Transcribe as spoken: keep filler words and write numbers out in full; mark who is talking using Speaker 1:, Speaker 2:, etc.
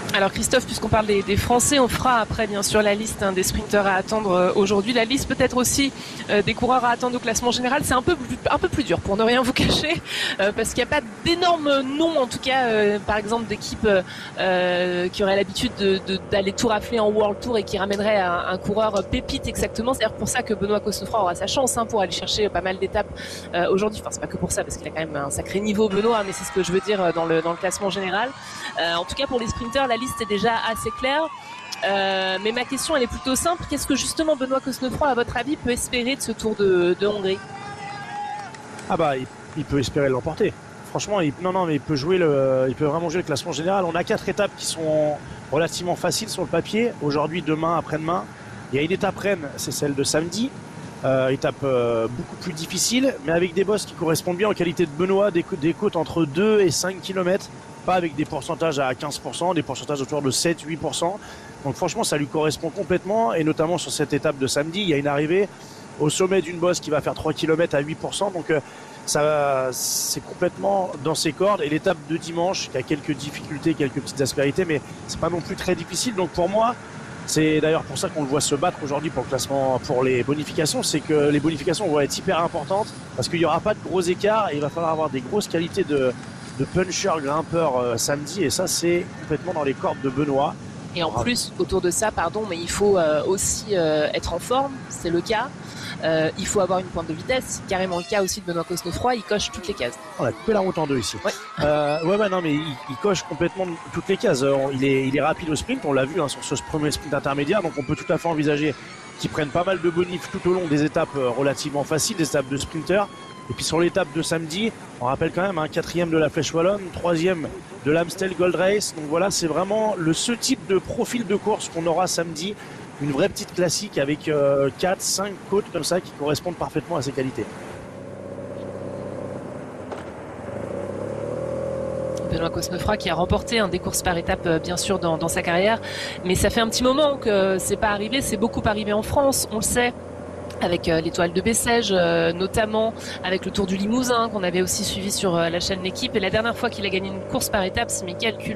Speaker 1: Alors Christophe, puisqu'on parle des, des Français, on fera après bien sûr la liste hein, des sprinteurs à attendre euh, aujourd'hui, la liste peut-être aussi euh, des coureurs à attendre au classement général. C'est un peu plus, un peu plus dur pour ne rien vous cacher, euh, parce qu'il n'y a pas d'énormes noms en tout cas, euh, par exemple d'équipes euh, qui auraient l'habitude de, de, d'aller tout rafler en World Tour et qui ramèneraient un, un coureur pépite exactement. C'est d'ailleurs pour ça que Benoît Cosnefroy aura sa chance hein, pour aller chercher pas mal d'étapes euh, aujourd'hui. Enfin c'est pas que pour ça, parce qu'il a quand même un sacré niveau Benoît, mais c'est ce que je veux dire dans le, dans le classement général. Euh, en tout cas pour les sprinteurs, la liste est déjà assez claire. Euh, mais ma question elle est plutôt simple. Qu'est-ce que justement Benoît Cosnefroy à votre avis peut espérer de ce Tour de, de Hongrie?
Speaker 2: Ah bah il, il peut espérer l'emporter. Franchement, il, non non mais il peut jouer le, il peut vraiment jouer le classement général. On a quatre étapes qui sont relativement faciles sur le papier. Aujourd'hui, demain, après-demain, il y a une étape reine, c'est celle de samedi. Euh, étape euh, beaucoup plus difficile, mais avec des bosses qui correspondent bien aux qualités de Benoît, des, des côtes entre deux et cinq kilomètres, pas avec des pourcentages à quinze pour cent, des pourcentages autour de sept à huit pour cent. Donc franchement, ça lui correspond complètement, et notamment sur cette étape de samedi, il y a une arrivée au sommet d'une bosse qui va faire trois kilomètres à huit pour cent, donc euh, ça, c'est complètement dans ses cordes. Et l'étape de dimanche, qui a quelques difficultés, quelques petites aspérités, mais c'est pas non plus très difficile. Donc pour moi, c'est d'ailleurs pour ça qu'on le voit se battre aujourd'hui pour le classement, pour les bonifications, c'est que les bonifications vont être hyper importantes parce qu'il n'y aura pas de gros écarts et il va falloir avoir des grosses qualités de, de puncher, grimpeur euh, samedi, et ça c'est complètement dans les cordes de Benoît.
Speaker 1: Et en plus, autour de ça, pardon, mais il faut euh, aussi euh, être en forme, c'est le cas. Euh, il faut avoir une pointe de vitesse, c'est carrément le cas aussi de Benoît Cosnefroy, il coche toutes les cases.
Speaker 2: On a coupé la route en deux ici.
Speaker 1: Ouais,
Speaker 2: euh, ouais, ouais, non, mais il, il coche complètement toutes les cases. Il est, il est rapide au sprint, on l'a vu hein, sur ce premier sprint intermédiaire, donc on peut tout à fait envisager qu'il prenne pas mal de bonifs tout au long des étapes relativement faciles, des étapes de sprinter. Et puis sur l'étape de samedi, on rappelle quand même un hein, quatrième de la Flèche Wallonne, troisième de l'Amstel Gold Race. Donc voilà, c'est vraiment le ce type de profil de course qu'on aura samedi. Une vraie petite classique avec euh, quatre cinq côtes comme ça qui correspondent parfaitement à ses qualités.
Speaker 1: Benoît Cosnefroy qui a remporté hein, des courses par étapes euh, bien sûr dans, dans sa carrière, mais ça fait un petit moment que c'est pas arrivé, c'est beaucoup arrivé en France, on le sait. Avec euh, l'étoile de Bessèges, euh, notamment avec le Tour du Limousin qu'on avait aussi suivi sur euh, la chaîne L'équipe. Et la dernière fois qu'il a gagné une course par étape, si mes calculs